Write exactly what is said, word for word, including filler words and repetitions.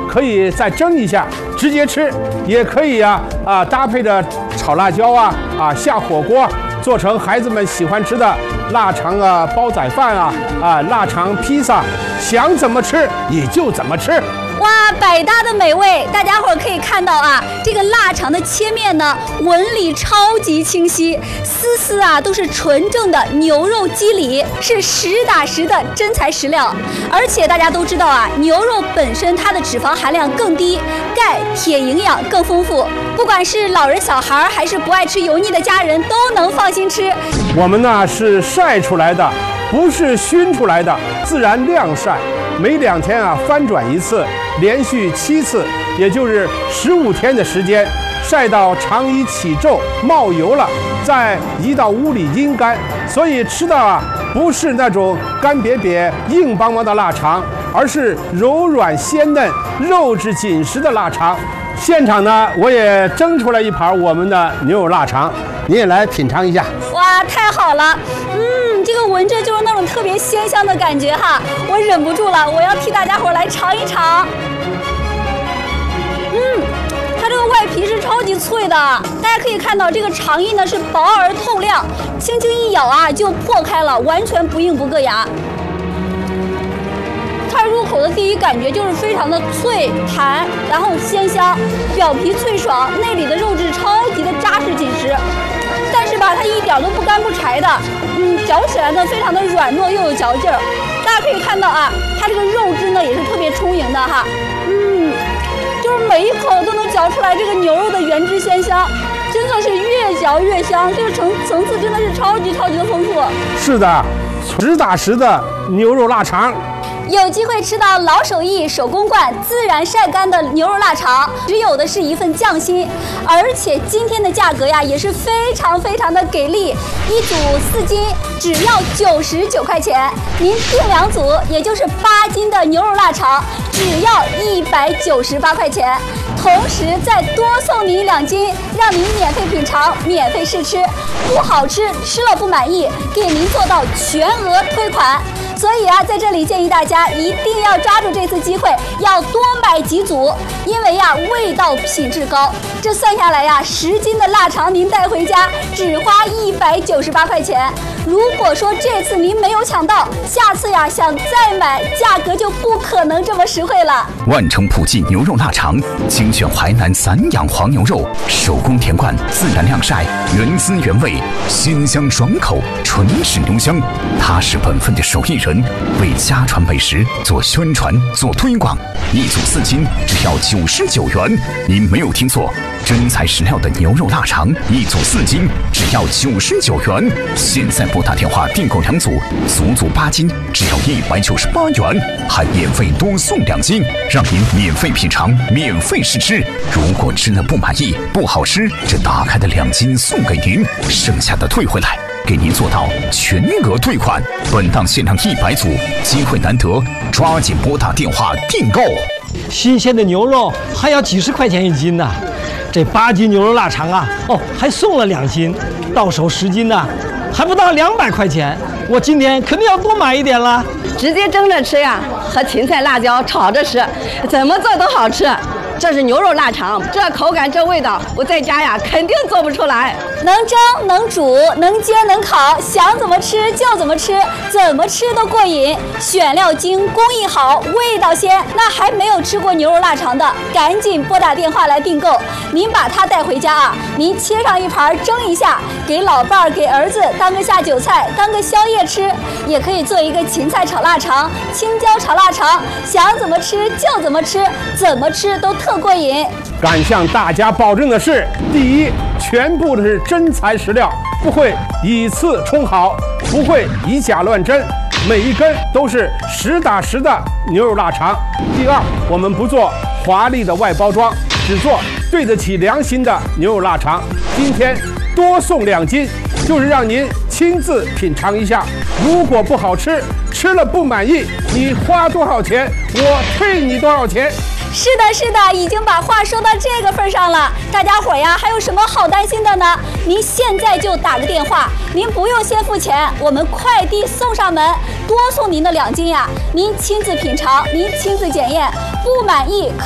可以再蒸一下，直接吃，也可以啊啊搭配着炒辣椒啊啊下火锅，做成孩子们喜欢吃的腊肠啊煲仔饭啊啊腊肠披萨，想怎么吃也就怎么吃。 哇，百搭的美味！大家伙可以看到啊，这个腊肠的切面呢，纹理超级清晰，丝丝啊都是纯正的牛肉肌理，是实打实的真材实料。而且大家都知道啊，牛肉本身它的脂肪含量更低，钙、铁营养更丰富，不管是老人小孩还是不爱吃油腻的家人，都能放心吃。 我们呢是晒出来的，不是熏出来的，自然晾晒，每两天啊翻转一次，连续七次，也就是十五天的时间，晒到肠衣起皱冒油了，再移到屋里阴干。所以吃的啊不是那种干瘪瘪硬邦邦的腊肠，而是柔软鲜嫩肉质紧实的腊肠。现场呢我也蒸出来一盘我们的牛肉腊肠，你也来品尝一下。 哇，太好了，嗯，这个闻着就是那种特别鲜香的感觉哈，我忍不住了，我要替大家伙来尝一尝。嗯，它这个外皮是超级脆的，大家可以看到这个肠衣呢是薄而透亮，轻轻一咬啊就破开了，完全不硬不硌牙。它入口的第一感觉就是非常的脆弹，然后鲜香，表皮脆爽，内里的肉质超级的扎实紧实。但是吧，它一点都不干不柴的，嗯，嚼起来呢非常的软糯又有嚼劲儿。大家可以看到啊，它这个肉汁呢也是特别充盈的哈，嗯，就是每一口都能嚼出来这个牛肉的原汁鲜香，真的是越嚼越香，这个层层次真的是超级超级的丰富。 是的，实打实的牛肉腊肠。 有机会吃到老手艺手工灌自然晒干的牛肉腊肠，只有的是一份匠心，而且今天的价格呀也是非常非常的给力，一组四斤只要九十九块钱，您订两组也就是八斤的牛肉腊肠只要一百九十八块钱，同时再多送您两斤，让您免费品尝免费试吃，不好吃吃了不满意给您做到全额退款。所以啊，在这里建议大家一定要抓住这次机会，要多买几组，因为呀，味道品质高。这算下来呀，十斤的腊肠您带回家只花一百九十八块钱。如果说这次您没有抢到，下次呀想再买，价格就不可能这么实惠了。 万城普济牛肉腊肠，精选淮南散养黄牛肉，手工填灌，自然晾晒，原汁原味，鲜香爽口，纯是牛香。他是本分的手艺人，为家传美食做宣传做推广，一组四斤只要九十九元。您没有听错，真材实料的牛肉腊肠，一组四斤只要九十九元。现在拨打电话订购两组，足足八斤只要一百九十八元，还免费多送两斤，让您免费品尝免费试吃。如果吃了不满意不好吃，这打开的两斤送给您，剩下的退回来，给您做到全额退款。本档限量一百组，机会难得，抓紧拨打电话订购。 新鲜的牛肉还要几十块钱一斤呢，这八斤牛肉腊肠啊，哦，还送了两斤，到手十斤呢，还不到两百块钱。我今天肯定要多买一点了。 直接蒸着吃呀，和芹菜、辣椒炒着吃，怎么做都好吃。这是牛肉腊肠，这口感这味道，我在家呀肯定做不出来。 能蒸能煮能煎能烤，想怎么吃就怎么吃，怎么吃都过瘾。选料精，工艺好，味道鲜。那还没有吃过牛肉腊肠的，赶紧拨打电话来订购。您把它带回家啊，您切上一盘蒸一下，给老伴儿给儿子当个下酒菜，当个宵夜吃，也可以做一个芹菜炒腊肠、青椒炒腊肠，想怎么吃就怎么吃，怎么吃都特过瘾。 敢向大家保证的是，第一，全部都是真材实料，不会以次充好，不会以假乱真，每一根都是实打实的牛肉腊肠。第二，我们不做华丽的外包装，只做对得起良心的牛肉腊肠。今天多送两斤，就是让您亲自品尝一下。如果不好吃，吃了不满意，你花多少钱，我退你多少钱。 是的，是的，已经把话说到这个份上了。大家伙呀，还有什么好担心的呢？您现在就打个电话，您不用先付钱，我们快递送上门，多送您的两斤呀。您亲自品尝，您亲自检验，不满意可。